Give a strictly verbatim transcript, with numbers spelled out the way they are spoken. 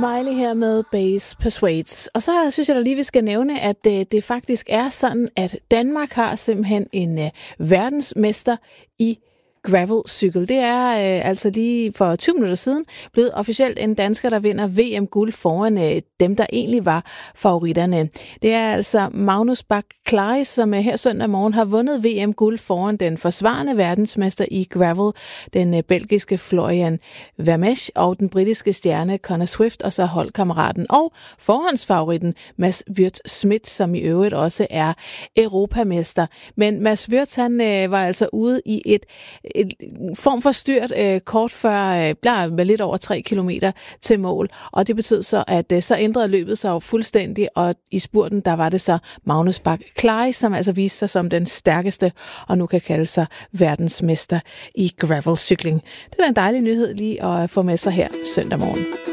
Miley her med Base Persuades. Og så synes jeg da lige, vi skal nævne, at det, det faktisk er sådan, at Danmark har simpelthen en uh, verdensmester i gravelcykel. Det er øh, altså lige for tyve minutter siden blevet officielt en dansker, der vinder V M-guld foran øh, dem, der egentlig var favoritterne. Det er altså Magnus Bach Klaris, som øh, her søndag morgen har vundet V M-guld foran den forsvarende verdensmester i gravel, den øh, belgiske Florian Vermeersch, og den britiske stjerne Connor Swift, og så holdkammeraten og forhåndsfavoritten Mads Wirt Schmidt, som i øvrigt også er europamester. Men Mads Wirt, han øh, var altså ude i et en form for styrt øh, kort før, øh, med lidt over tre kilometer til mål. Og det betød så, at øh, så ændrede løbet sig jo fuldstændig, og i spurten, der var det så Magnus Bach Klaris, som altså viste sig som den stærkeste, og nu kan kalde sig verdensmester i gravelcykling. Det er en dejlig nyhed lige at få med sig her søndag morgen.